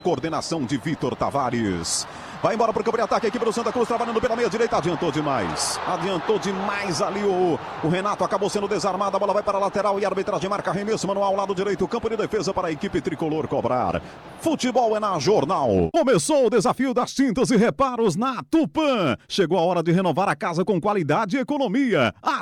Coordenação de Vitor Tavares. Vai embora para o campo de ataque. A equipe do Santa Cruz trabalhando pela meia direita. Adiantou demais ali o Renato. Acabou sendo desarmado. A bola vai para a lateral e a arbitragem marca arremesso manual, lado direito. Campo de defesa para a equipe tricolor cobrar. Futebol é na Jornal. Começou o desafio das tintas e reparos na Tupã. Chegou a hora de renovar a casa com qualidade e economia.